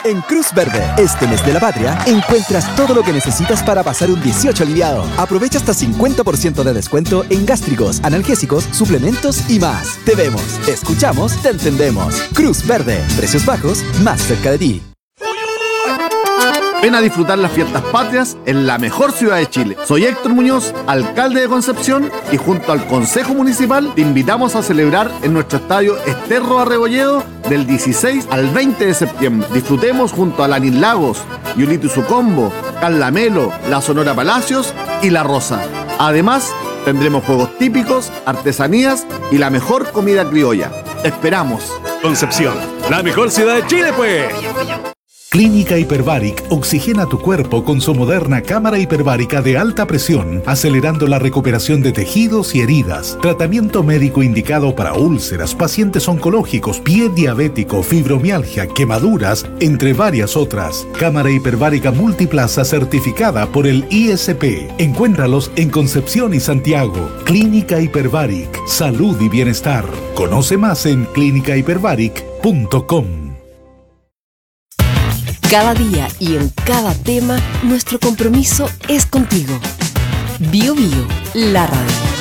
En Cruz Verde, este mes de la patria, encuentras todo lo que necesitas para pasar un 18 aliviado. Aprovecha hasta 50% de descuento en gástricos, analgésicos, suplementos y más. Te vemos, escuchamos, te entendemos. Cruz Verde, precios bajos, más cerca de ti. Ven a disfrutar las fiestas patrias en la mejor ciudad de Chile. Soy Héctor Muñoz, alcalde de Concepción, y junto al Consejo Municipal te invitamos a celebrar en nuestro estadio Esterro Arrebolledo del 16 al 20 de septiembre. Disfrutemos junto a Lanín Lagos, Yulito Sucombo, Carla Melo, la Sonora Palacios y La Rosa. Además, tendremos juegos típicos, artesanías y la mejor comida criolla. ¡Te esperamos! Concepción, la mejor ciudad de Chile, pues. Clínica Hiperbaric oxigena tu cuerpo con su moderna cámara hiperbárica de alta presión, acelerando la recuperación de tejidos y heridas. Tratamiento médico indicado para úlceras, pacientes oncológicos, pie diabético, fibromialgia, quemaduras, entre varias otras. Cámara hiperbárica multiplaza certificada por el ISP. Encuéntralos en Concepción y Santiago. Clínica Hiperbaric, salud y bienestar. Conoce más en clinicahiperbaric.com. Cada día y en cada tema, nuestro compromiso es contigo. Bio Bio, la radio.